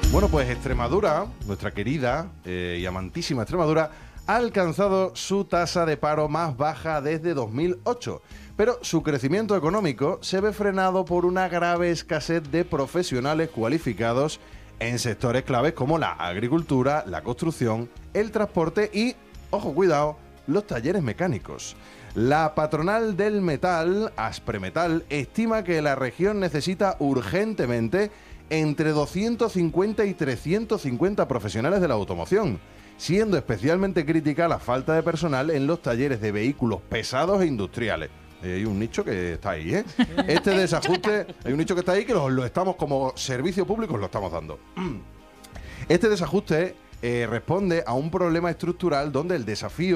Bueno, pues Extremadura, nuestra querida y amantísima Extremadura, ha alcanzado su tasa de paro más baja desde 2008, pero su crecimiento económico se ve frenado por una grave escasez de profesionales cualificados en sectores claves como la agricultura, la construcción, el transporte y, ojo, cuidado, los talleres mecánicos. La patronal del metal, Aspremetal, estima que la región necesita urgentemente entre 250 y 350 profesionales de la automoción, siendo especialmente crítica la falta de personal en los talleres de vehículos pesados e industriales. Hay un nicho que está ahí, ¿eh? Este desajuste, hay un nicho que está ahí que lo estamos como servicio público, lo estamos dando. Este desajuste responde a un problema estructural donde el desafío